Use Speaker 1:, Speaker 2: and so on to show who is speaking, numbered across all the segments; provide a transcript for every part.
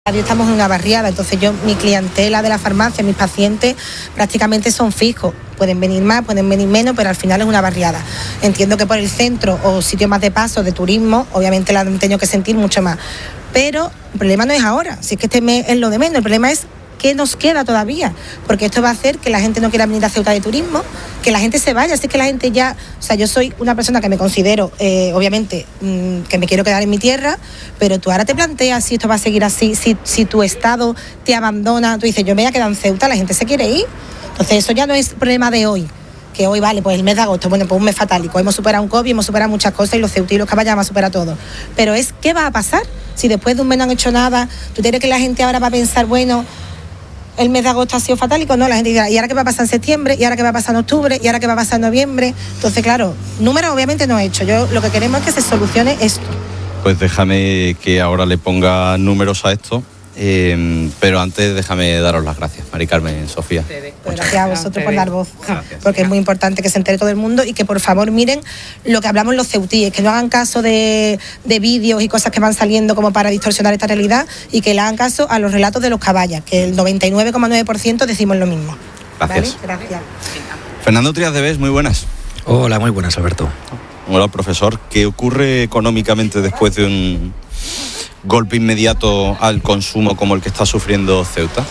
Speaker 1: Estamos en una barriada, entonces mi clientela de la farmacia, mis pacientes prácticamente son fijos. Pueden venir más, pueden venir menos, pero al final es una barriada. Entiendo que por el centro o sitios más de paso, de turismo, obviamente la han tenido que sentir mucho más. Pero el problema no es ahora, si es que este mes es lo de menos, el problema es qué nos queda todavía, porque esto va a hacer que la gente no quiera venir a Ceuta de turismo, que la gente se vaya, así que la gente ya, o sea, yo soy una persona que me considero, obviamente, que me quiero quedar en mi tierra, pero tú ahora te planteas si esto va a seguir así, si tu estado te abandona, tú dices, yo me voy a quedar en Ceuta, la gente se quiere ir, entonces eso ya no es problema de hoy, que hoy vale, pues el mes de agosto, bueno, pues un mes fatálico, hemos superado un COVID, hemos superado muchas cosas y los ceutíes y los caballos van a superar todo, pero es, ¿qué va a pasar? Si después de un mes no han hecho nada, ¿tú crees que la gente ahora va a pensar, bueno, el mes de agosto ha sido fatálico? No, la gente dirá, ¿y ahora qué va a pasar en septiembre? ¿Y ahora qué va a pasar en octubre? ¿Y ahora qué va a pasar en noviembre? Entonces, claro, números obviamente no he hecho. Yo lo que queremos es que se solucione esto.
Speaker 2: Pues déjame que ahora le ponga números a esto, pero antes déjame daros las gracias, Mari Carmen, Sofía.
Speaker 1: Pues gracias a vosotros por dar voz, porque es muy importante que se entere todo el mundo y que por favor miren lo que hablamos los ceutíes, que no hagan caso de vídeos y cosas que van saliendo como para distorsionar esta realidad y que le hagan caso a los relatos de los caballas, que el 99,9% decimos lo mismo.
Speaker 2: Gracias.
Speaker 1: ¿Vale? Gracias.
Speaker 2: Fernando Trías de Bes, muy buenas.
Speaker 3: Hola, muy buenas, Alberto.
Speaker 2: Hola, profesor. ¿Qué ocurre económicamente después de un golpe inmediato al consumo como el que está sufriendo Ceuta?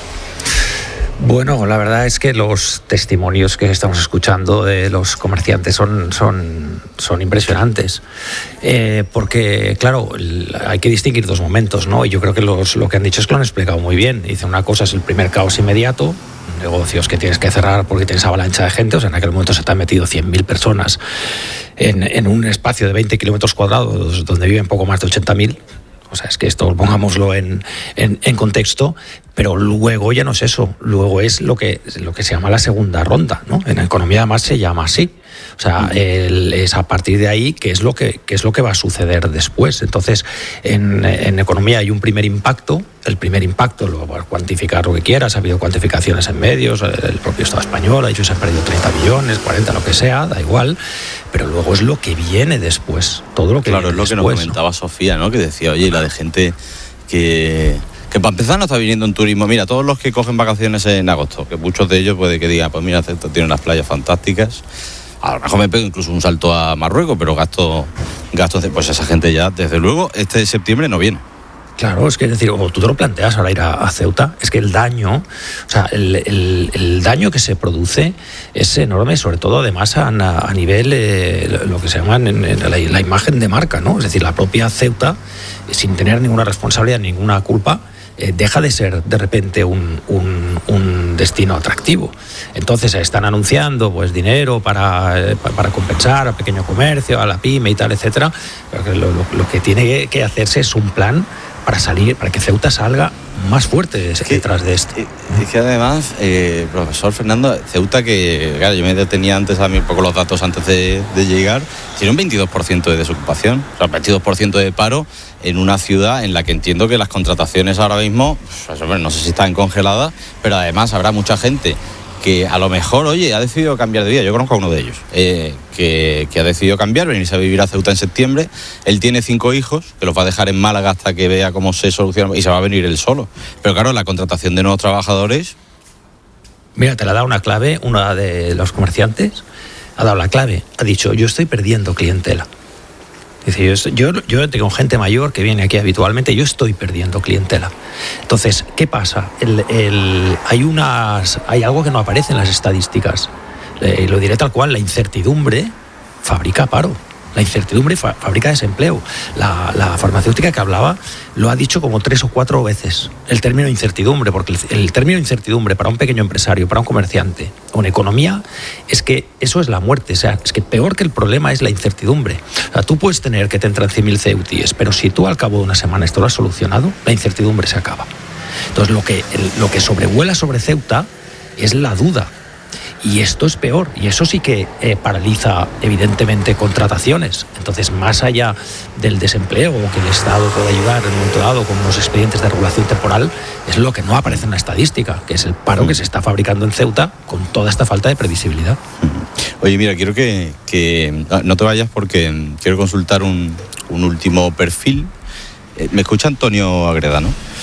Speaker 3: Bueno, la verdad es que los testimonios que estamos escuchando de los comerciantes son impresionantes, porque claro, hay que distinguir dos momentos, ¿no? Y yo creo que lo que han dicho es que lo han explicado muy bien. Dice, una cosa es el primer caos inmediato, negocios que tienes que cerrar porque tienes avalancha de gente, o sea, en aquel momento se te han metido 100.000 personas en un espacio de 20 kilómetros cuadrados donde viven poco más de 80.000. O sea, es que esto pongámoslo en contexto, pero luego ya no es eso, luego es lo que se llama la segunda ronda, ¿no? En economía además se llama así. O sea, es a partir de ahí qué es lo que va a suceder después. Entonces, en economía hay un primer impacto. El primer impacto lo va a cuantificar lo que quieras. Ha habido cuantificaciones en medios. El propio Estado español ha dicho se han perdido 30 millones, 40, lo que sea, da igual. Pero luego es lo que viene después. Todo lo que
Speaker 2: claro,
Speaker 3: viene
Speaker 2: es lo
Speaker 3: después,
Speaker 2: que nos comentaba, ¿no? Sofía, ¿no? Que decía, oye, la de gente que para empezar no está viniendo en turismo. Mira, todos los que cogen vacaciones en agosto, que muchos de ellos puede que digan, pues mira, Ceuta tiene unas playas fantásticas. A lo mejor me pego incluso un salto a Marruecos, pero gasto, pues esa gente ya, desde luego, este septiembre no viene.
Speaker 3: Claro, es que es decir, o tú te lo planteas ahora ir a Ceuta, es que el daño, o sea, el daño que se produce es enorme, sobre todo además a nivel, lo que se llama la imagen de marca, ¿no? Es decir, la propia Ceuta, sin tener ninguna responsabilidad, ninguna culpa, deja de ser de repente un destino atractivo. Entonces están anunciando pues dinero para compensar al pequeño comercio, a la pyme y tal, etcétera. Pero lo que tiene que hacerse es un plan para que Ceuta salga más fuerte detrás de esto.
Speaker 2: Y que además, profesor Fernando, Ceuta, que claro, yo me detenía antes a mí un poco los datos antes de llegar, tiene un 22% de desocupación, o sea, un 22% de paro en una ciudad en la que entiendo que las contrataciones ahora mismo, pues, no sé si están congeladas, pero además habrá mucha gente que a lo mejor, oye, ha decidido cambiar de vida. Yo conozco a uno de ellos, que ha decidido cambiar, venirse a vivir a Ceuta en septiembre. Él tiene 5 hijos, que los va a dejar en Málaga hasta que vea cómo se soluciona, y se va a venir él solo. Pero claro, la contratación de nuevos trabajadores...
Speaker 3: Mira, te la da una clave, una de los comerciantes ha dado la clave, ha dicho, yo estoy perdiendo clientela. Dice, yo tengo gente mayor que viene aquí habitualmente, yo estoy perdiendo clientela. Entonces, ¿qué pasa? Hay algo que no aparece en las estadísticas. Lo diré tal cual, la incertidumbre fabrica paro. La incertidumbre fabrica desempleo. La farmacéutica que hablaba lo ha dicho como 3 o 4 veces, el término incertidumbre, porque el término incertidumbre para un pequeño empresario, para un comerciante o en economía, es que eso es la muerte. O sea, es que peor que el problema es la incertidumbre. O sea, tú puedes tener que te entran 100.000 ceutíes, pero si tú al cabo de una semana esto lo has solucionado, la incertidumbre se acaba. Entonces lo que sobrevuela sobre Ceuta es la duda. Y esto es peor, y eso sí que paraliza evidentemente contrataciones. Entonces, más allá del desempleo, o que el Estado puede ayudar en un momento dado con unos expedientes de regulación temporal, es lo que no aparece en la estadística, que es el paro que se está fabricando en Ceuta con toda esta falta de previsibilidad.
Speaker 2: Oye, mira, quiero que no te vayas porque quiero consultar un último perfil. ¿Me escucha Antonio Agreda, no?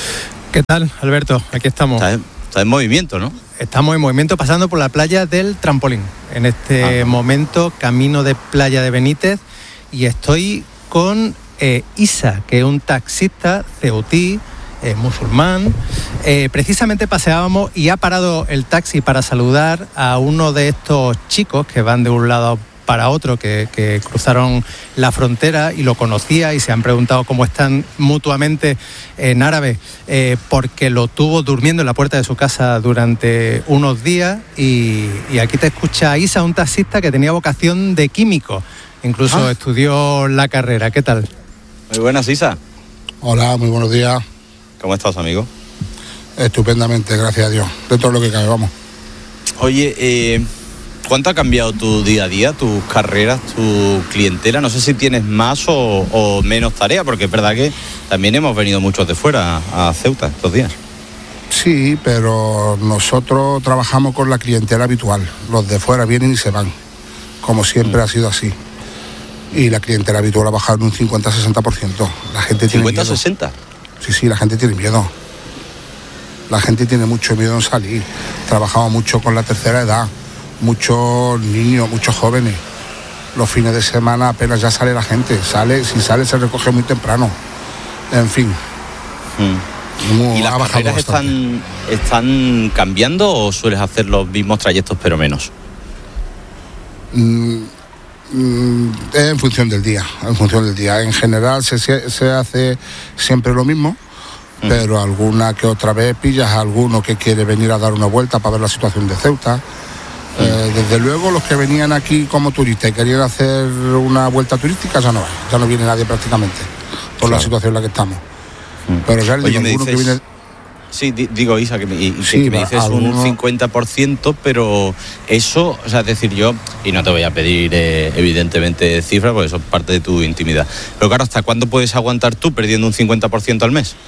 Speaker 4: ¿Qué tal, Alberto? Aquí estamos.
Speaker 2: Está en movimiento, ¿no?
Speaker 4: Estamos en movimiento pasando por la playa del Trampolín. En este momento, camino de Playa de Benítez, y estoy con Isa, que es un taxista ceutí, musulmán. Precisamente paseábamos y ha parado el taxi para saludar a uno de estos chicos que van de un lado para otro, que cruzaron la frontera, y lo conocía y se han preguntado cómo están mutuamente en árabe, porque lo tuvo durmiendo en la puerta de su casa durante unos días. Y aquí te escucha Isa, un taxista que tenía vocación de químico, incluso estudió la carrera. ¿Qué tal?
Speaker 2: Muy buenas, Isa.
Speaker 5: Hola, muy buenos días.
Speaker 2: ¿Cómo estás, amigo?
Speaker 5: Estupendamente, gracias a Dios, de todo lo que cabe, vamos.
Speaker 2: Oye, ¿cuánto ha cambiado tu día a día, tus carreras, tu clientela? No sé si tienes más o menos tarea, porque es verdad que también hemos venido muchos de fuera a Ceuta estos días.
Speaker 5: Sí, pero nosotros trabajamos con la clientela habitual. Los de fuera vienen y se van, como siempre ha sido así. Y la clientela habitual ha bajado en un 50-60%. La gente tiene miedo.
Speaker 2: ¿50-60%?
Speaker 5: Sí, la gente tiene miedo. La gente tiene mucho miedo en salir. Trabajamos mucho con la tercera edad. Muchos niños, muchos jóvenes. Los fines de semana apenas ya sale la gente. Si sale se recoge muy temprano. En fin.
Speaker 2: ¿Y las carreras están cambiando o sueles hacer los mismos trayectos pero menos?
Speaker 5: En función del día. En general se hace siempre lo mismo, pero alguna que otra vez pillas a alguno que quiere venir a dar una vuelta para ver la situación de Ceuta. Desde luego los que venían aquí como turistas y querían hacer una vuelta turística ya no viene nadie prácticamente por la situación en la que estamos. Pero ya le digo, alguno que viene...
Speaker 2: Sí, digo, Isa, que me dices un 50%, pero eso, o sea, es decir, yo, y no te voy a pedir evidentemente cifras, porque eso es parte de tu intimidad, pero claro, ¿hasta cuándo puedes aguantar tú perdiendo un 50% al mes?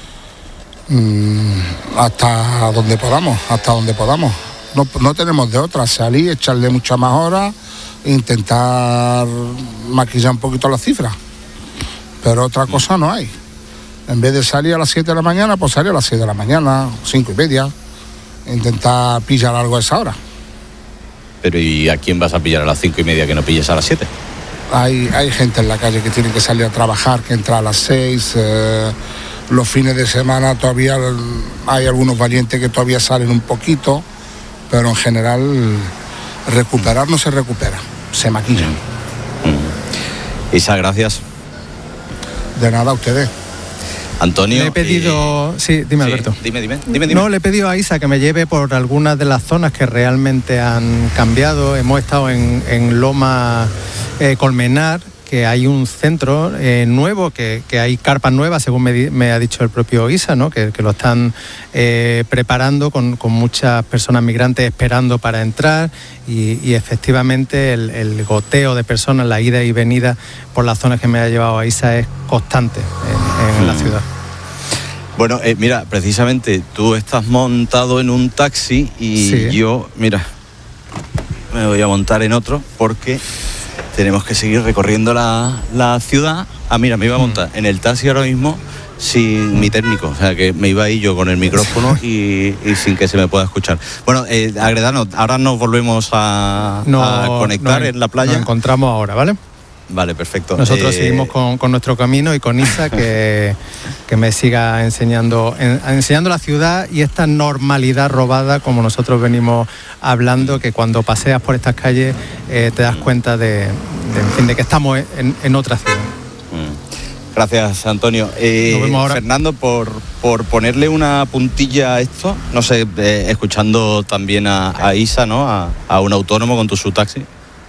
Speaker 5: Hasta donde podamos. No tenemos de otra, salir, echarle muchas más horas, intentar maquillar un poquito las cifras, pero otra cosa no hay. En vez de salir a las 7 de la mañana, pues salir a las 6 de la mañana, 5:30, intentar pillar algo a esa hora.
Speaker 2: Pero ¿y a quién vas a pillar a las 5:30 que no pilles a las 7?
Speaker 5: Hay gente en la calle que tiene que salir a trabajar, que entra a las 6. Los fines de semana todavía hay algunos valientes que todavía salen un poquito, pero en general recuperar no se recupera, se maquillan.
Speaker 2: Isa, gracias.
Speaker 5: De nada a ustedes.
Speaker 2: Antonio,
Speaker 4: le he pedido... Sí, dime, Alberto.
Speaker 2: Dime.
Speaker 4: No, le he pedido a Isa que me lleve por algunas de las zonas que realmente han cambiado. Hemos estado en Loma Colmenar, que hay un centro nuevo, que hay carpas nuevas, según me ha dicho el propio Isa, ¿no? Que lo están preparando con muchas personas migrantes esperando para entrar, y efectivamente el goteo de personas, la ida y venida por las zonas que me ha llevado a Isa es constante en la ciudad.
Speaker 2: Bueno, mira, precisamente tú estás montado en un taxi y sí. Yo, mira, me voy a montar en otro porque tenemos que seguir recorriendo la ciudad. Mira, me iba a montar en el taxi ahora mismo sin mi técnico, o sea que me iba ahí yo con el micrófono y sin que se me pueda escuchar. Bueno, Agredano, ahora nos volvemos a conectar en la playa.
Speaker 4: Nos encontramos ahora, ¿vale?
Speaker 2: Vale, perfecto.
Speaker 4: Nosotros seguimos con nuestro camino, y con Isa que me siga enseñando la ciudad y esta normalidad robada, como nosotros venimos hablando, que cuando paseas por estas calles te das cuenta de que estamos en otra ciudad.
Speaker 2: Gracias, Antonio.
Speaker 4: Nos vemos ahora.
Speaker 2: Fernando, por ponerle una puntilla a esto, no sé, escuchando también a Isa, ¿no? A un autónomo con su taxi.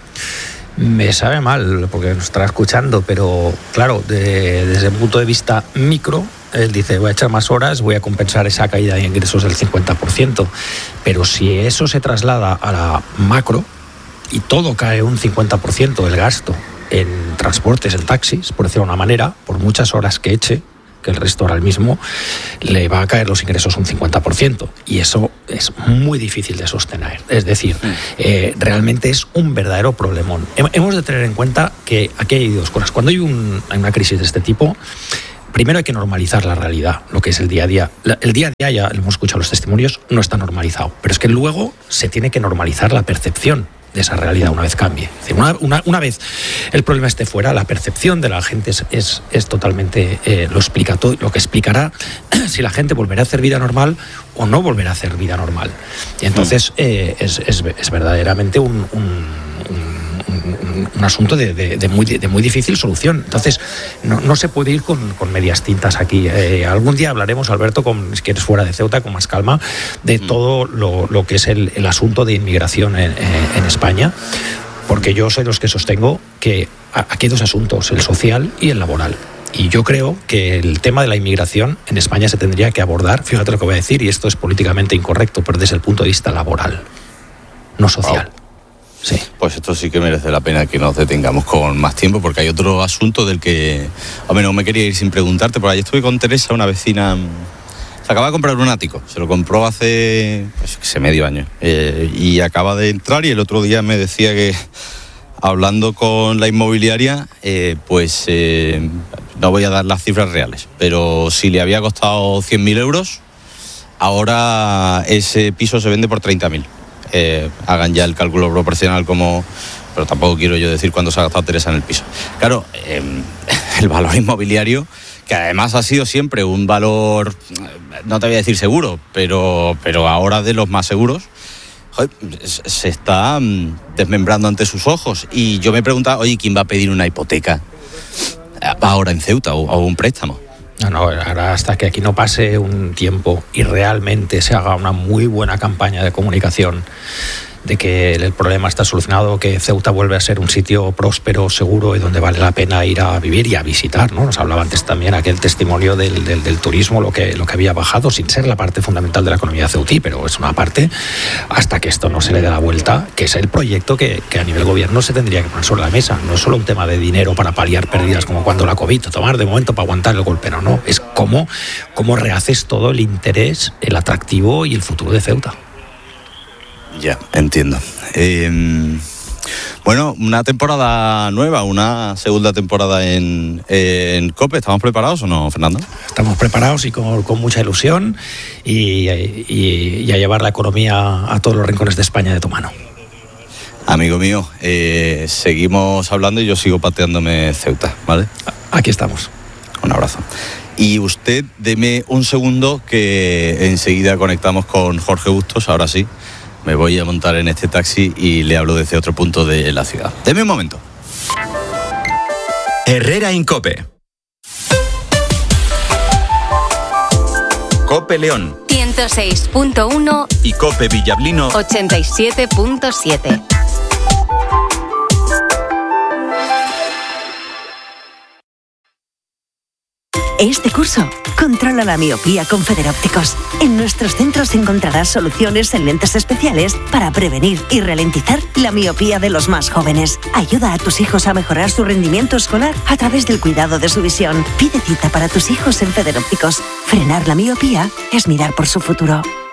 Speaker 3: Me sabe mal porque nos estará escuchando, pero claro, desde el punto de vista micro, él dice, voy a echar más horas, voy a compensar esa caída de ingresos del 50%. Pero si eso se traslada a la macro y todo cae un 50% del gasto en transportes, en taxis, por decirlo de una manera, por muchas horas que eche, que el resto ahora mismo, le va a caer los ingresos un 50%, y eso es muy difícil de sostener. Es decir, realmente es un verdadero problemón. Hemos de tener en cuenta que aquí hay dos cosas. Cuando hay una crisis de este tipo, primero hay que normalizar la realidad, lo que es el día a día. El día a día, ya hemos escuchado los testimonios, no está normalizado, pero es que luego se tiene que normalizar la percepción de esa realidad una vez cambie. Es decir, una vez el problema esté fuera, la percepción de la gente es totalmente lo que explicará si la gente volverá a hacer vida normal o no volverá a hacer vida normal. Y entonces es verdaderamente un asunto de muy difícil solución. Entonces no se puede ir con medias tintas aquí. Algún día hablaremos, Alberto, si quieres fuera de Ceuta, con más calma, de todo lo que es el asunto de inmigración en España, porque yo soy los que sostengo que aquí hay dos asuntos, el social y el laboral. Y yo creo que el tema de la inmigración en España se tendría que abordar, fíjate lo que voy a decir, y esto es políticamente incorrecto, pero desde el punto de vista laboral, no social.
Speaker 2: Wow.
Speaker 3: Sí.
Speaker 2: Pues esto sí que merece la pena que nos detengamos con más tiempo, porque hay otro asunto del que, hombre, no me quería ir sin preguntarte. Por ahí estuve con Teresa, una vecina, se acaba de comprar un ático, se lo compró hace medio año, y acaba de entrar, y el otro día me decía que, hablando con la inmobiliaria, no voy a dar las cifras reales, pero si le había costado 100.000 euros, ahora ese piso se vende por 30.000. Hagan ya el cálculo proporcional pero tampoco quiero yo decir cuánto se ha gastado Teresa en el piso. Claro, el valor inmobiliario, que además ha sido siempre un valor, no te voy a decir seguro, pero ahora de los más seguros, se está desmembrando ante sus ojos. Y yo me preguntaba, oye, ¿quién va a pedir una hipoteca ahora en Ceuta o un préstamo?
Speaker 3: No, ahora hasta que aquí no pase un tiempo y realmente se haga una muy buena campaña de comunicación de que el problema está solucionado, que Ceuta vuelve a ser un sitio próspero, seguro y donde vale la pena ir a vivir y a visitar, ¿no? Nos hablaba antes también aquel testimonio del turismo, lo que había bajado, sin ser la parte fundamental de la economía ceutí, pero es una parte, hasta que esto no se le dé la vuelta, que es el proyecto que a nivel gobierno se tendría que poner sobre la mesa. No es solo un tema de dinero para paliar pérdidas como cuando la COVID, tomar de momento para aguantar el golpe, no, es cómo rehaces todo el interés, el atractivo y el futuro de Ceuta.
Speaker 2: Ya, entiendo. Bueno, una temporada nueva, una segunda temporada en COPE. ¿Estamos preparados o no, Fernando?
Speaker 3: Estamos preparados y con mucha ilusión y a llevar la economía a todos los rincones de España de tu mano.
Speaker 2: Amigo mío, seguimos hablando y yo sigo pateándome Ceuta, ¿vale?
Speaker 3: Aquí estamos.
Speaker 2: Un abrazo. Y usted, deme un segundo que enseguida conectamos con Jorge Bustos, ahora sí. Me voy a montar en este taxi y le hablo desde otro punto de la ciudad. Deme un momento.
Speaker 6: Herrera en COPE. COPE León
Speaker 7: 106.1
Speaker 6: y COPE Villablino
Speaker 7: 87.7.
Speaker 8: Este curso, controla la miopía con Federópticos. En nuestros centros encontrarás soluciones en lentes especiales para prevenir y ralentizar la miopía de los más jóvenes. Ayuda a tus hijos a mejorar su rendimiento escolar a través del cuidado de su visión. Pide cita para tus hijos en Federópticos. Frenar la miopía es mirar por su futuro.